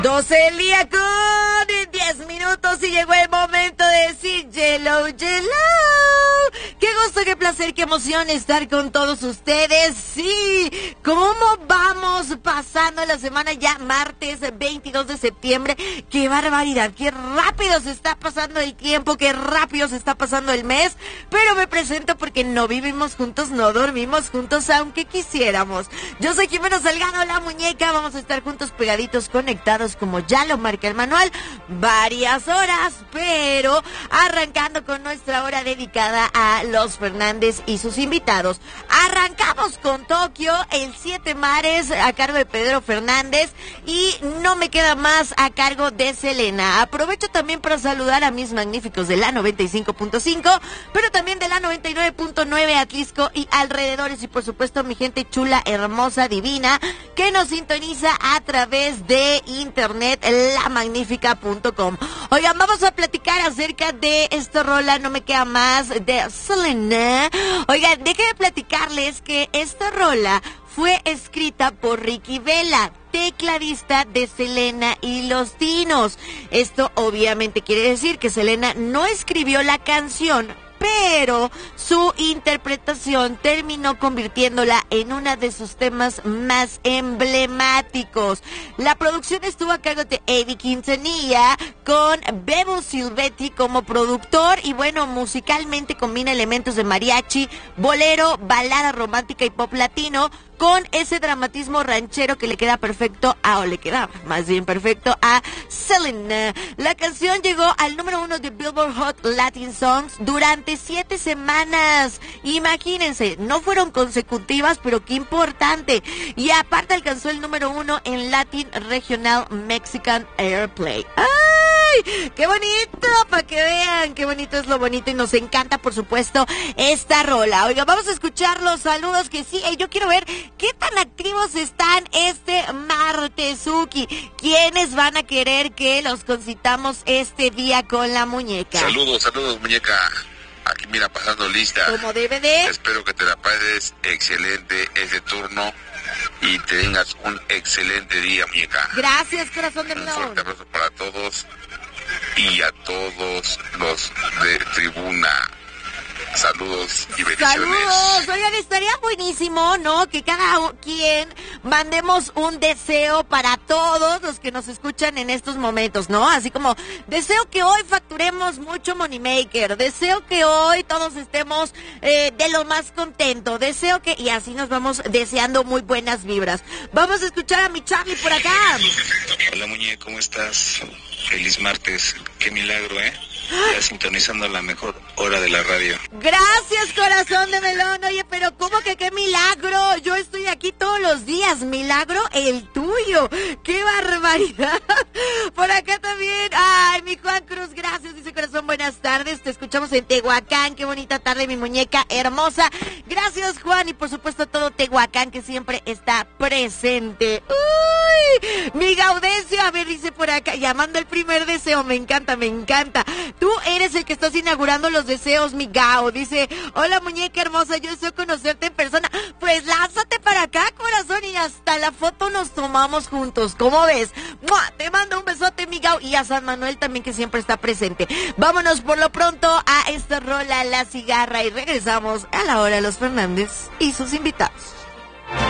12 del día con 10 minutos y llegó el momento de decir Yellow, Yellow. Qué gusto, qué placer, qué emoción estar con todos ustedes. Sí, ¿cómo vamos pasando la semana ya? Martes 22 de septiembre. Qué barbaridad, qué rápido se está pasando el tiempo, qué rápido se está pasando el mes. Pero me presento porque no vivimos juntos, no dormimos juntos, aunque quisiéramos. Yo soy Jimena Salgado, la muñeca. Vamos a estar juntos, pegaditos, conectados, como ya lo marca el manual, varias horas, pero arrancando con nuestra hora dedicada a los Fernández y sus invitados. Arrancamos con Tokio, el Siete Mares, a cargo de Pedro Fernández, y No me queda más, a cargo de Selena. Aprovecho también para saludar a mis magníficos de la 95.5, pero también de la 99.9, Atlisco y alrededores, y por supuesto mi gente chula, hermosa, divina, que nos sintoniza a través de internet, lamagnifica.com. Oigan, vamos a platicar acerca de esta rola, No me queda más, de Selena. Oigan, déjenme platicarles que esta rola fue escrita por Ricky Vela, tecladista de Selena y los Dinos. Esto obviamente quiere decir que Selena no escribió la canción, pero su interpretación terminó convirtiéndola en uno de sus temas más emblemáticos. La producción estuvo a cargo de Eddie Quintanilla, con Bebo Silvetti como productor, y bueno, musicalmente combina elementos de mariachi, bolero, balada romántica y pop latino, con ese dramatismo ranchero que le queda perfecto o le queda más bien perfecto a Selena. La canción llegó al número 1 de Billboard Hot Latin Songs durante 7 semanas. Imagínense, no fueron consecutivas, pero qué importante. Y aparte alcanzó el número 1 en Latin Regional Mexican Airplay. ¡Ay! ¡Qué bonito! Para que vean qué bonito es lo bonito, y nos encanta, por supuesto, esta rola. Oiga, vamos a escuchar los saludos que sí. Yo quiero ver qué tan activos están este martesuki. ¿Quiénes van a querer que los concitamos este día con la muñeca? Saludos, muñeca. Aquí mira, pasando lista. Como debe de. Espero que te la pases excelente ese turno y tengas un excelente día, muñeca. Gracias, corazón de melón. melón. Un fuerte abrazo para todos y a todos los de tribuna. Saludos y bendiciones. Saludos. Oigan, estaría buenísimo, ¿no? Que cada quien mandemos un deseo para todos los que nos escuchan en estos momentos, ¿no? Así como, deseo que hoy facturemos mucho Moneymaker, deseo que hoy todos estemos de lo más contentos, deseo que... Y así nos vamos deseando muy buenas vibras. Vamos a escuchar a mi Charlie por acá. Hola, muñeca, ¿cómo estás? Feliz martes. Qué milagro, ¿eh? Ya sintonizando la mejor hora de la radio. Gracias, corazón de melón. Oye, pero ¿cómo que qué milagro? Yo estoy aquí todos los días. Milagro el tuyo. ¡Qué barbaridad! Por acá también. Ay, mi Juan Cruz, gracias. Dice corazón, buenas tardes. Te escuchamos en Tehuacán. Qué bonita tarde, mi muñeca hermosa. Gracias, Juan. Y por supuesto todo Tehuacán, que siempre está presente. ¡Uy! Mi Gaudencio, a ver, dice por acá, llamando el primer deseo. Me encanta, me encanta. Tú eres el que estás inaugurando los deseos, mi Gao. Dice, hola, muñeca hermosa, yo deseo conocerte en persona. Pues lánzate para acá, corazón, y hasta la foto nos tomamos juntos. ¿Cómo ves? ¡Mua! Te mando un besote, mi Gao. Y a San Manuel también, que siempre está presente. Vámonos por lo pronto a esta rola, La Cigarra, y regresamos a la hora de los Fernández y sus invitados.